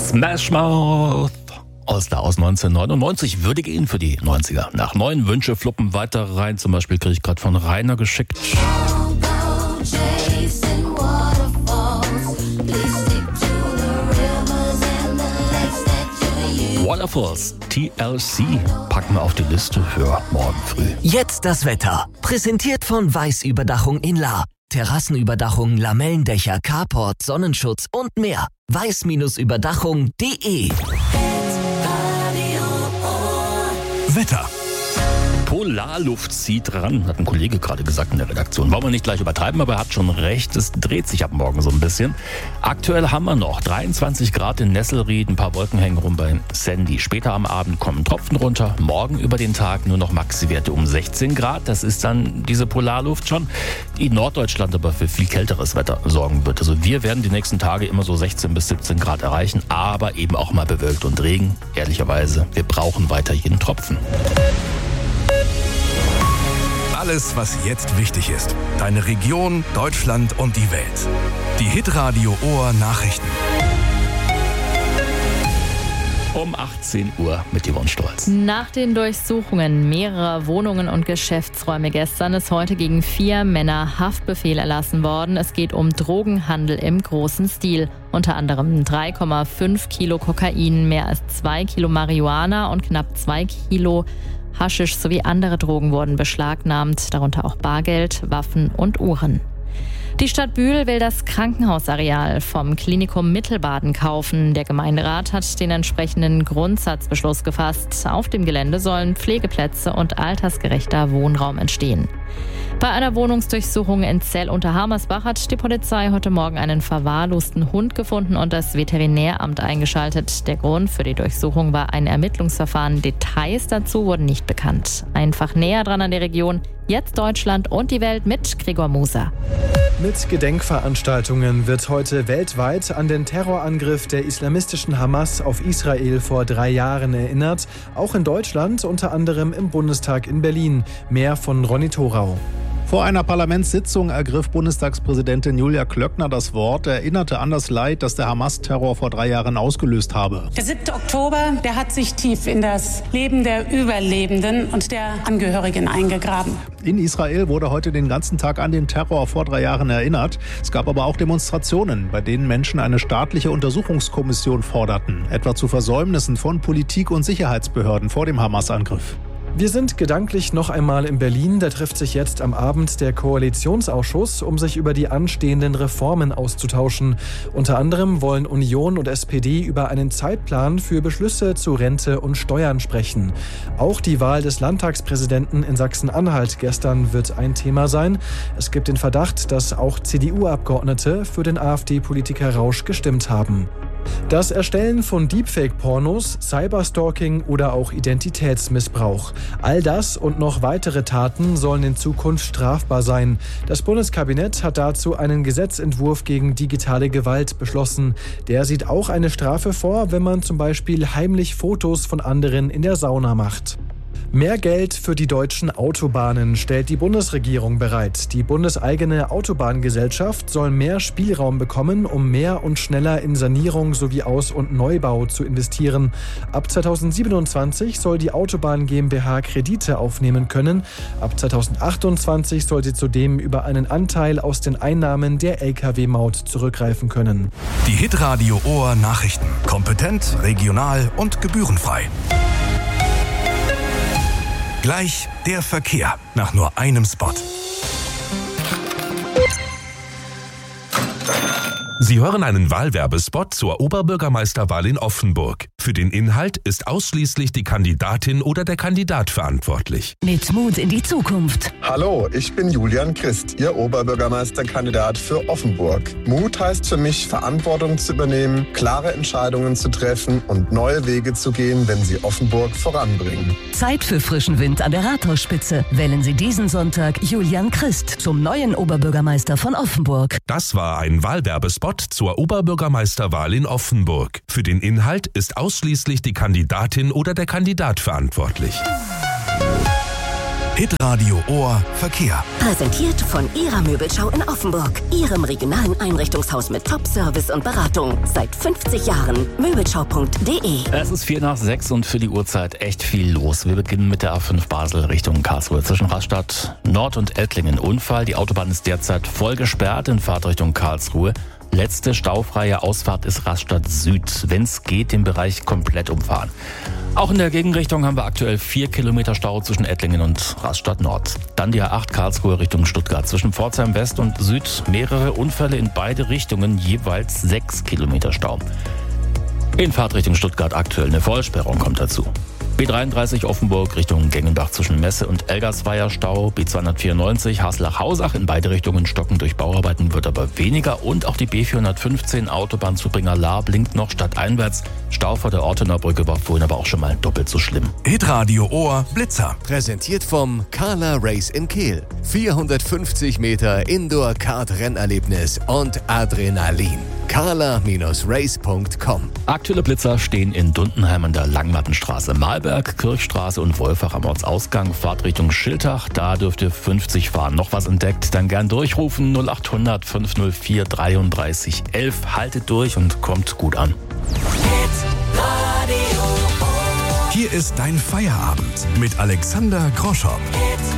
Smash Mouth All-Star aus 1999 würde gehen für die 90er. Nach 9 Wünsche fluppen weiter rein. Zum Beispiel kriege ich gerade von Rainer geschickt. Waterfalls, TLC, packen wir auf die Liste für morgen früh. Jetzt das Wetter. Präsentiert von Weiß-Überdachung in La. Terrassenüberdachung, Lamellendächer, Carport, Sonnenschutz und mehr. weiß-überdachung.de. Wetter. Polarluft zieht ran, hat ein Kollege gerade gesagt in der Redaktion. Wollen wir nicht gleich übertreiben, aber er hat schon recht. Es dreht sich ab morgen so ein bisschen. Aktuell haben wir noch 23 Grad in Nesselried, ein paar Wolken hängen rum bei Sandy. Später am Abend kommen Tropfen runter. Morgen über den Tag nur noch Maxi-Werte um 16 Grad. Das ist dann diese Polarluft schon, die Norddeutschland aber für viel kälteres Wetter sorgen wird. Also wir werden die nächsten Tage immer so 16 bis 17 Grad erreichen, aber eben auch mal bewölkt und Regen. Ehrlicherweise, wir brauchen weiter jeden Tropfen. Alles, was jetzt wichtig ist. Deine Region, Deutschland und die Welt. Die Hitradio Ohr Nachrichten. Um 18 Uhr mit Yvonne Stolz. Nach den Durchsuchungen mehrerer Wohnungen und Geschäftsräume gestern ist heute gegen 4 Männer Haftbefehl erlassen worden. Es geht um Drogenhandel im großen Stil. Unter anderem 3,5 Kilo Kokain, mehr als 2 Kilo Marihuana und knapp 2 Kilo Haschisch sowie andere Drogen wurden beschlagnahmt, darunter auch Bargeld, Waffen und Uhren. Die Stadt Bühl will das Krankenhausareal vom Klinikum Mittelbaden kaufen. Der Gemeinderat hat den entsprechenden Grundsatzbeschluss gefasst. Auf dem Gelände sollen Pflegeplätze und altersgerechter Wohnraum entstehen. Bei einer Wohnungsdurchsuchung in Zell unter Hamersbach hat die Polizei heute Morgen einen verwahrlosten Hund gefunden und das Veterinäramt eingeschaltet. Der Grund für die Durchsuchung war ein Ermittlungsverfahren. Details dazu wurden nicht bekannt. Einfach näher dran an der Region. Jetzt Deutschland und die Welt mit Gregor Moser. Mit Gedenkveranstaltungen wird heute weltweit an den Terrorangriff der islamistischen Hamas auf Israel vor 3 Jahren erinnert. Auch in Deutschland, unter anderem im Bundestag in Berlin. Mehr von Ronny Thorau. Vor einer Parlamentssitzung ergriff Bundestagspräsidentin Julia Klöckner das Wort, erinnerte an das Leid, das der Hamas-Terror vor 3 Jahren ausgelöst habe. Der 7. Oktober, der hat sich tief in das Leben der Überlebenden und der Angehörigen eingegraben. In Israel wurde heute den ganzen Tag an den Terror vor 3 Jahren erinnert. Es gab aber auch Demonstrationen, bei denen Menschen eine staatliche Untersuchungskommission forderten, etwa zu Versäumnissen von Politik und Sicherheitsbehörden vor dem Hamas-Angriff. Wir sind gedanklich noch einmal in Berlin. Da trifft sich jetzt am Abend der Koalitionsausschuss, um sich über die anstehenden Reformen auszutauschen. Unter anderem wollen Union und SPD über einen Zeitplan für Beschlüsse zu Rente und Steuern sprechen. Auch die Wahl des Landtagspräsidenten in Sachsen-Anhalt gestern wird ein Thema sein. Es gibt den Verdacht, dass auch CDU-Abgeordnete für den AfD-Politiker Rausch gestimmt haben. Das Erstellen von Deepfake-Pornos, Cyberstalking oder auch Identitätsmissbrauch. All das und noch weitere Taten sollen in Zukunft strafbar sein. Das Bundeskabinett hat dazu einen Gesetzentwurf gegen digitale Gewalt beschlossen. Der sieht auch eine Strafe vor, wenn man zum Beispiel heimlich Fotos von anderen in der Sauna macht. Mehr Geld für die deutschen Autobahnen stellt die Bundesregierung bereit. Die bundeseigene Autobahngesellschaft soll mehr Spielraum bekommen, um mehr und schneller in Sanierung sowie Aus- und Neubau zu investieren. Ab 2027 soll die Autobahn GmbH Kredite aufnehmen können. Ab 2028 soll sie zudem über einen Anteil aus den Einnahmen der Lkw-Maut zurückgreifen können. Die Hitradio Ohr Nachrichten. Kompetent, regional und gebührenfrei. Gleich der Verkehr nach nur einem Spot. Sie hören einen Wahlwerbespot zur Oberbürgermeisterwahl in Offenburg. Für den Inhalt ist ausschließlich die Kandidatin oder der Kandidat verantwortlich. Mit Mut in die Zukunft. Hallo, ich bin Julian Christ, Ihr Oberbürgermeisterkandidat für Offenburg. Mut heißt für mich, Verantwortung zu übernehmen, klare Entscheidungen zu treffen und neue Wege zu gehen, wenn sie Offenburg voranbringen. Zeit für frischen Wind an der Rathausspitze. Wählen Sie diesen Sonntag Julian Christ zum neuen Oberbürgermeister von Offenburg. Das war ein Wahlwerbespot zur Oberbürgermeisterwahl in Offenburg. Für den Inhalt ist ausschließlich die Kandidatin oder der Kandidat verantwortlich. Hitradio Ohr Verkehr. Präsentiert von Ihrer Möbelschau in Offenburg. Ihrem regionalen Einrichtungshaus mit Top-Service und Beratung. Seit 50 Jahren. Möbelschau.de. Es ist 5:04 und für die Uhrzeit echt viel los. Wir beginnen mit der A5 Basel Richtung Karlsruhe. Zwischen Rastatt Nord und Ettlingen Unfall. Die Autobahn ist derzeit voll gesperrt in Fahrtrichtung Karlsruhe. Letzte staufreie Ausfahrt ist Rastatt Süd. Wenn es geht, den Bereich komplett umfahren. Auch in der Gegenrichtung haben wir aktuell 4 Kilometer Stau zwischen Ettlingen und Rastatt Nord. Dann die A8 Karlsruhe Richtung Stuttgart. Zwischen Pforzheim West und Süd mehrere Unfälle in beide Richtungen, jeweils 6 Kilometer Stau. In Fahrtrichtung Stuttgart aktuell eine Vollsperrung kommt dazu. B33 Offenburg Richtung Gengenbach zwischen Messe und Elgersweier Stau. B294 Haslach-Hausach in beide Richtungen stocken durch Bauarbeiten, wird aber weniger. Und auch die B415 Autobahnzubringer Lahr blinkt noch stadteinwärts. Stau vor der Ortener Brücke war vorhin aber auch schon mal doppelt so schlimm. Hitradio Ohr Blitzer. Präsentiert vom Carla Race in Kehl. 450 Meter Indoor-Kart-Rennerlebnis und Adrenalin. carla-race.com. Aktuelle Blitzer stehen in Dundenheim an der Langmattenstraße, Malberg, Kirchstraße und Wolfach am Ortsausgang. Fahrtrichtung Schiltach, da dürft ihr 50 fahren. Noch was entdeckt, dann gern durchrufen 0800 504 33 11. Haltet durch und kommt gut an. Hier ist dein Feierabend mit Alexander Groschow.